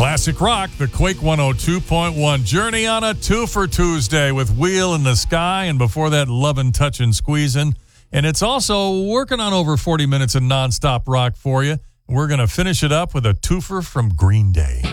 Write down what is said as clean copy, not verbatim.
Classic rock, the Quake 102.1 Journey on a Two for Tuesday with Wheel in the Sky, and before that, Lovin', Touchin', Squeezin'. And it's also working on over 40 minutes of nonstop rock for you. We're going to finish it up with a twofer from Green Day.